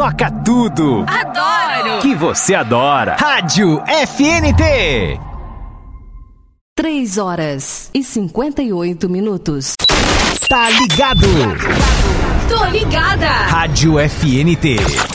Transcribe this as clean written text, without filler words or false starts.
toca tudo. Adoro! Que você adora. Rádio FNT. 3h58. Tá ligado? Tô ligada! Rádio FNT.